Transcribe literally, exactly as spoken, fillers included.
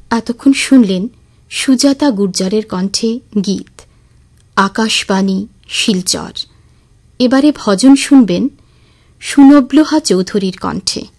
এতক্ষণ শুনলেন সুজাতা গুর্জারের কণ্ঠে গীত আকাশবাণী শিলচর। এবারে ভজন শুনবেন সুনবলোহা চৌধুরীর কণ্ঠে।